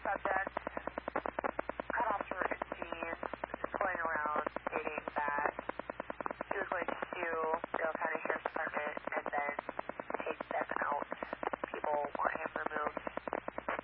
subject cut off her routine, just going around stating that she was going to